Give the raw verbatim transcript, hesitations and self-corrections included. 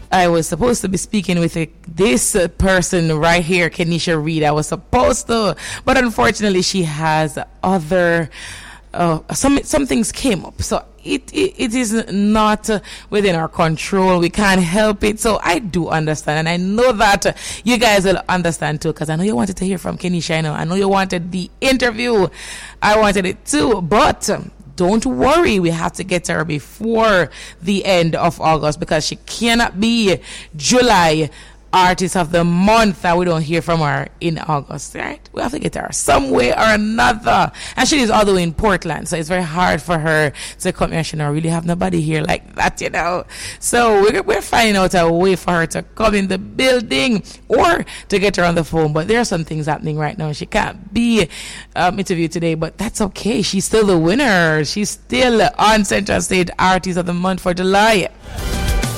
I was supposed to be speaking with a, this uh, person right here, Kenisha Reed. I was supposed to, but unfortunately, she has other. Uh, some some things came up, so it it, it is not uh, within our control. We can't help it. So I do understand, and I know that uh, you guys will understand too, because I know you wanted to hear from Kenisha. I know, I know you wanted the interview. I wanted it too, but. Um, Don't worry, we have to get to her before the end of August because she cannot be July Artist of the Month and we don't hear from her in August, right? We have to get to her some way or another. And she is all the way in Portland, so it's very hard for her to come here. She don't really have nobody here like that, you know. So we're, we're finding out a way for her to come in the building or to get her on the phone. But there are some things happening right now. She can't be um, interviewed today, but that's okay. She's still the winner. She's still on Central State Artist of the Month for July.